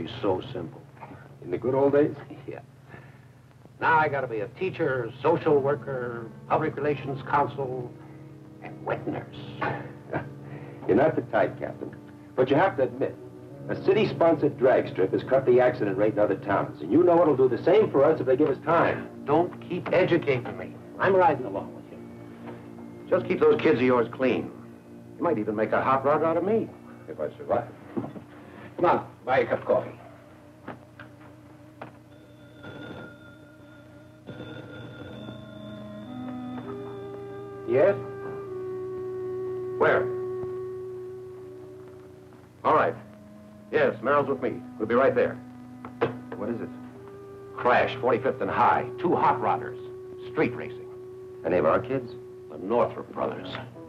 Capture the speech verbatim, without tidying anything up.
be so simple. In the good old days? Yeah. Now I gotta be a teacher, social worker, public relations counsel, and wet nurse. You're not the type, Captain. But you have to admit, a city-sponsored drag strip has cut the accident rate in other towns, and you know it'll do the same for us if they give us time. Don't keep educating me. I'm riding along with you. Just keep those kids of yours clean. You might even make a hot rod out of me. If I survive. Come on, buy a cup of coffee. Yes? Where? All right. Yes, Merrill's with me. We'll be right there. What is it? Crash, forty-fifth and High. Two hot rodders. Street racing. Any of our kids? The Northrop brothers.